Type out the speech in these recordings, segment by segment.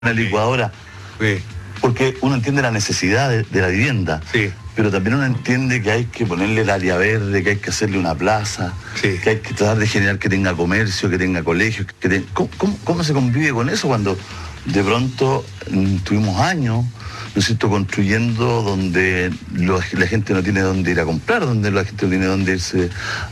una licuadora. Sí. Porque uno entiende la necesidad de la vivienda. Sí. Pero también uno entiende que hay que ponerle el área verde, que hay que hacerle una plaza, Sí. que hay que tratar de generar que tenga comercio, que tenga colegios. ¿Cómo se convive con eso cuando de pronto tuvimos años, ¿no es cierto?, construyendo donde la gente no tiene dónde ir a comprar, donde la gente no tiene dónde irse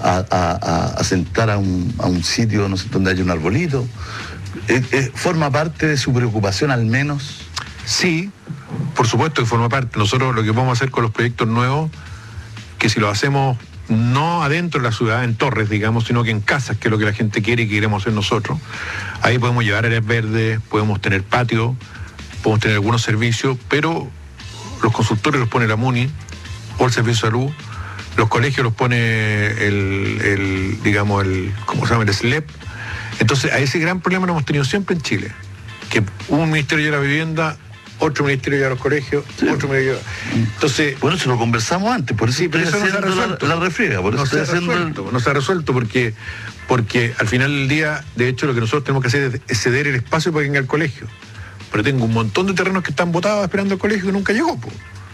a sentar a un sitio, no sé, donde haya un arbolito? ¿Forma parte de su preocupación al menos? Sí, por supuesto que forma parte. Nosotros lo que vamos a hacer con los proyectos nuevos, que si lo hacemos no adentro de la ciudad, en torres, digamos, sino que en casas, que es lo que la gente quiere y que queremos hacer nosotros, ahí podemos llevar áreas verdes, podemos tener patio, podemos tener algunos servicios, pero los consultorios los pone la MUNI o el Servicio de Salud, los colegios los pone el ¿cómo se llama? El SLEP. Entonces, a ese gran problema lo hemos tenido siempre en Chile, que un ministerio lleva la vivienda, otro ministerio lleva los colegios, sí. Otro ministerio lleva. Entonces, bueno, eso lo conversamos antes, por eso sí, pero eso no se ha resuelto. La refriega, por eso no se ha resuelto porque al final del día, de hecho, lo que nosotros tenemos que hacer es ceder el espacio para que venga al colegio. Pero tengo un montón de terrenos que están botados esperando al colegio y nunca llegó, po.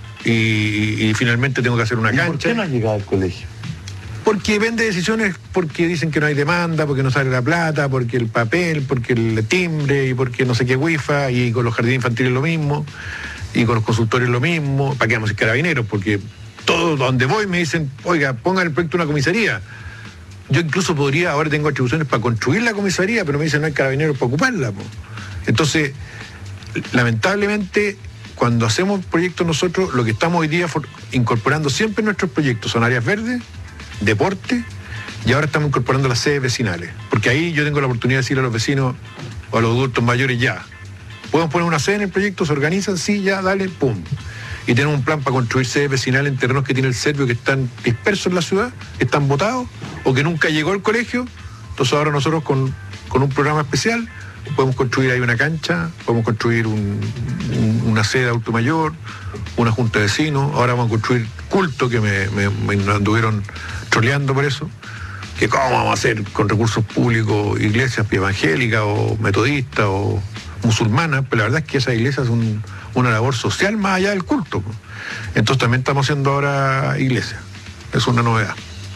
Y finalmente tengo que hacer una cancha. ¿Por qué no ha llegado al colegio? Porque vende decisiones, porque dicen que no hay demanda, porque no sale la plata, porque el papel, porque el timbre, y porque no sé qué wifi, y con los jardines infantiles lo mismo, y con los consultorios lo mismo. ¿Para qué vamos a ser carabineros? Porque todo donde voy me dicen, oiga, pongan el proyecto de una comisaría. Yo incluso podría, ahora tengo atribuciones para construir la comisaría, pero me dicen no hay carabineros para ocuparla, po. Entonces, lamentablemente, cuando hacemos proyectos nosotros, lo que estamos hoy día incorporando siempre en nuestros proyectos son áreas verdes, deporte, y ahora estamos incorporando las sedes vecinales, porque ahí yo tengo la oportunidad de decirle a los vecinos o a los adultos mayores, ya, podemos poner una sede en el proyecto, se organizan, sí, ya, dale, pum. Y tenemos un plan para construir sedes vecinales en terrenos que tiene el Servio, que están dispersos en la ciudad, que están botados, o que nunca llegó al colegio. Entonces ahora nosotros con un programa especial podemos construir ahí una cancha, podemos construir una sede de adulto mayor, una junta de vecinos. Ahora vamos a construir culto, que me anduvieron troleando por eso, que cómo vamos a hacer con recursos públicos iglesias evangélicas o metodistas o musulmanas, pero la verdad es que esas iglesias son una labor social más allá del culto. Entonces también estamos haciendo ahora iglesias, es una novedad.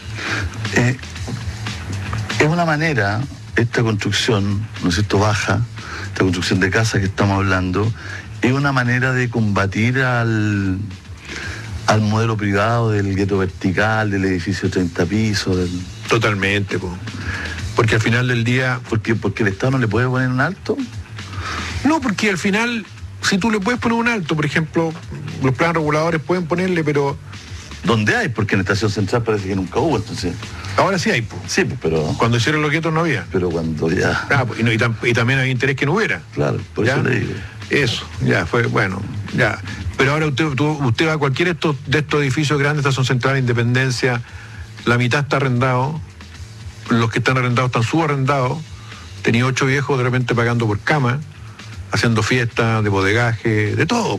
Es una manera, esta construcción, ¿no es cierto?, baja, esta construcción de casa que estamos hablando, es una manera de combatir al modelo privado del gueto vertical, del edificio de 30 pisos. Totalmente, porque al final del día... Porque el Estado no le puede poner un alto. No, porque al final, si tú le puedes poner un alto, por ejemplo, los planes reguladores pueden ponerle, pero... ¿Dónde hay? Porque en Estación Central parece que nunca hubo, entonces... Ahora sí hay, Sí, pero... Cuando hicieron los guetos no había. Pero cuando ya... Y también había interés que no hubiera. Claro, por ¿Ya? eso le digo. Eso, ya fue, bueno, ya. Pero ahora usted va a cualquier de estos edificios grandes, Estación Central, Independencia, la mitad está arrendado, los que están arrendados están subarrendados. Tenía 8 viejos de repente pagando por cama, haciendo fiestas de bodegaje, de todo.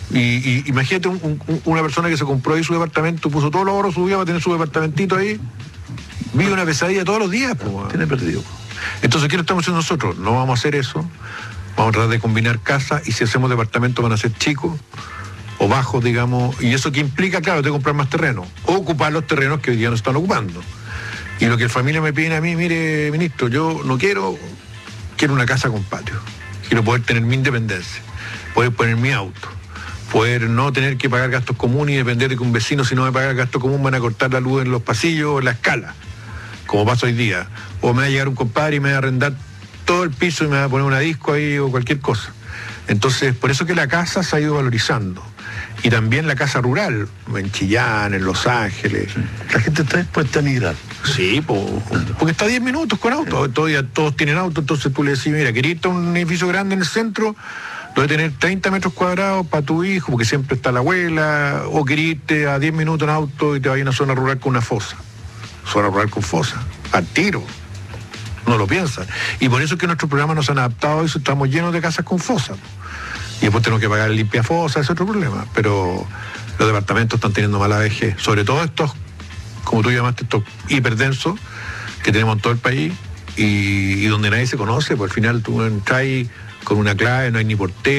Y imagínate una persona que se compró ahí su departamento, puso todos los ahorros, subió va a tener su departamentito ahí, vive una pesadilla todos los días. Tiene perdido. Entonces, ¿qué estamos haciendo nosotros? No vamos a hacer eso. Vamos a tratar de combinar casas, y si hacemos departamentos van a ser chicos o bajos, digamos, y eso que implica, claro, de comprar más terreno o ocupar los terrenos que hoy día no están ocupando. Y lo que el familia me pide a mí, mire, ministro, yo no quiero una casa con patio, quiero poder tener mi independencia, poder poner mi auto, poder no tener que pagar gastos comunes y depender de que un vecino, si no me paga el gasto común, van a cortar la luz en los pasillos o en la escala, como pasa hoy día, o me va a llegar un compadre y me va a arrendar todo el piso y me va a poner una disco ahí o cualquier cosa. Entonces, por eso que la casa se ha ido valorizando. Y también la casa rural, en Chillán, en Los Ángeles. Sí. La gente está dispuesta a migrar. Sí, porque está a 10 minutos con auto. Todavía todos tienen auto, entonces tú le decís, mira, querés irte a un edificio grande en el centro, debe tener 30 metros cuadrados para tu hijo, porque siempre está la abuela, o querés irte a 10 minutos en auto y te vas a una zona rural con una fosa. Zona rural con fosa, al tiro. No lo piensan. Y por eso es que nuestros programas nos han adaptado a eso, estamos llenos de casas con fosas. Y después tenemos que pagar el limpia fosa, es otro problema. Pero los departamentos están teniendo mala vejez. Sobre todo estos, como tú llamaste, estos hiperdensos que tenemos en todo el país y donde nadie se conoce, porque al final tú entras con una clave, no hay ni portero.